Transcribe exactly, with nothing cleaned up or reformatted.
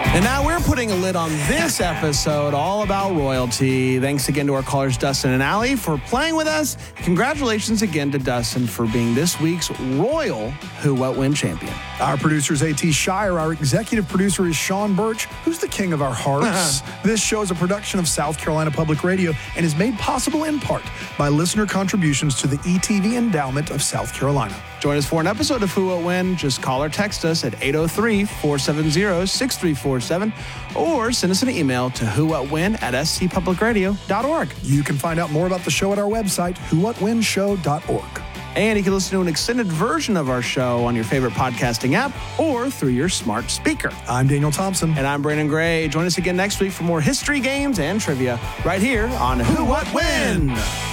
And now we're putting a lid on this episode all about royalty. Thanks again to our callers, Dustin and Allie, for playing with us. Congratulations again to Dustin for being this week's Royal Who What When champion. Our producer is A T Shire. Our executive producer is Sean Birch, who's the king of our hearts. This show is a production of South Carolina Public Radio and is made possible in part by listener contributions to the E T V Endowment of South Carolina. Join us for an episode of Who What When. Just call or text us at eight oh three, four seven zero, six three four seven or send us an email to who what when at s c public radio dot org. You can find out more about the show at our website, who what when show dot org. And you can listen to an extended version of our show on your favorite podcasting app or through your smart speaker. I'm Daniel Thompson. And I'm Brandon Gray. Join us again next week for more history, games, and trivia right here on Who What When.